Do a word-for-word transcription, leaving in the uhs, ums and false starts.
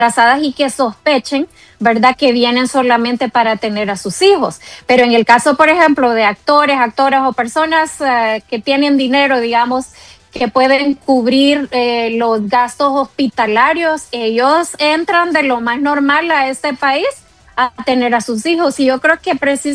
embarazadas y que sospechen, ¿verdad?, que vienen solamente para tener a sus hijos. Pero en el caso, por ejemplo, de actores, actoras o personas eh, que tienen dinero, digamos, que pueden cubrir eh, los gastos hospitalarios, ellos entran de lo más normal a este país a tener a sus hijos. Y yo creo que precisamente